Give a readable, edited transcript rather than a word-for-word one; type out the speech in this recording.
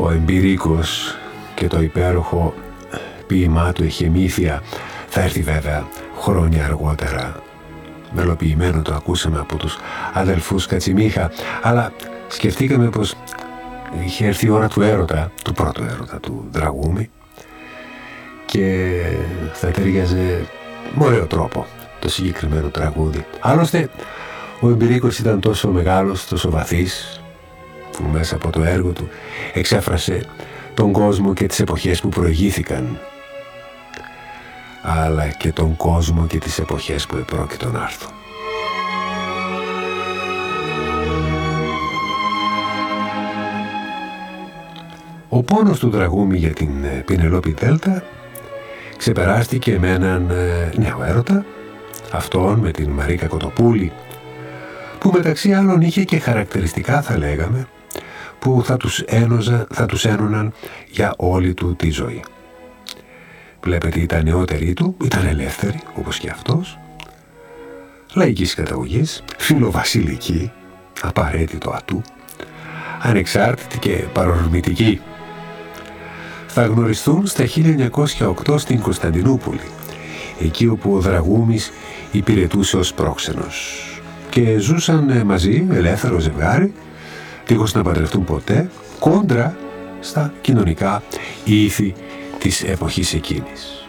Ο Εμπειρίκος και το υπέροχο ποίημά του «Εχεμήθεια» θα έρθει βέβαια χρόνια αργότερα. Μελοποιημένο το ακούσαμε από τους αδελφούς Κατσιμίχα, αλλά σκεφτήκαμε πως είχε έρθει η ώρα του έρωτα, του πρώτου έρωτα του Δραγούμη, και θα ταιριάζε με ωραίο τρόπο το συγκεκριμένο τραγούδι. Άλλωστε ο Εμπειρίκος ήταν τόσο μεγάλος, τόσο βαθύς, που μέσα από το έργο του εξέφρασε τον κόσμο και τις εποχές που προηγήθηκαν, αλλά και τον κόσμο και τις εποχές που επρόκειτο να έρθουν. Ο πόνος του Δραγούμη για την Πηνελόπη Δέλτα ξεπεράστηκε με έναν νέο έρωτα, αυτόν με την Μαρίκα Κοτοπούλη, που μεταξύ άλλων είχε και χαρακτηριστικά, θα λέγαμε, που θα τους ένωναν για όλη του τη ζωή. Βλέπετε, ήταν νεότεροι του, ήταν ελεύθεροι, όπως και αυτός, λαϊκής καταγωγής, φιλοβασιλική, απαραίτητο ατού, ανεξάρτητη και παρορμητική. Θα γνωριστούν στα 1908 στην Κωνσταντινούπολη, εκεί όπου ο Δραγούμης υπηρετούσε ως πρόξενος, και ζούσαν μαζί, ελεύθερο ζευγάρι, δίχως να παντρευτούν ποτέ, κόντρα στα κοινωνικά ήθη της εποχής εκείνης.